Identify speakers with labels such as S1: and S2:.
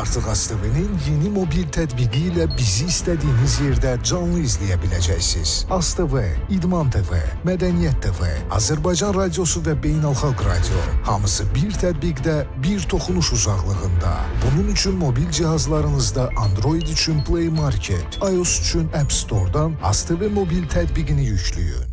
S1: Artıq ASTV-nin yeni mobil tətbiqi ilə bizi istədiyiniz yerdə canlı izləyə biləcəksiniz. ASTV, İdman TV, Mədəniyyət TV, Azərbaycan Radiosu və Beynəlxalq Radio. Hamısı bir tətbiqdə, bir toxunuş uzaqlığında. Bunun üçün mobil cihazlarınızda Android üçün Play Market, iOS üçün App Store-dan ASTV mobil tətbiqini yükləyin.